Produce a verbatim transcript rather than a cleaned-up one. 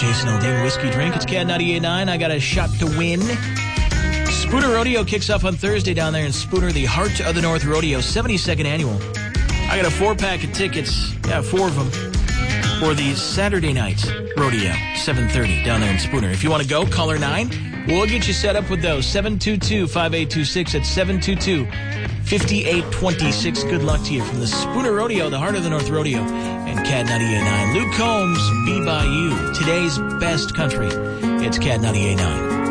Jason Aldean whiskey drink. It's Cat ninety-eight point nine. I got a shot to win. Spooner Rodeo kicks off on Thursday down there in Spooner, the Heart of the North Rodeo, seventy-second annual. I got a four-pack of tickets, yeah, four of them, for the Saturday night rodeo, seven thirty down there in Spooner. If you want to go, caller nine. We'll get you set up with those. seven two two, five eight two six at seven two two, five eight two six. Good luck to you from the Spooner Rodeo, the Heart of the North Rodeo, and Cat ninety-eight point nine. Luke Combs, Be By You. Today's best country. It's Cat ninety-eight point nine.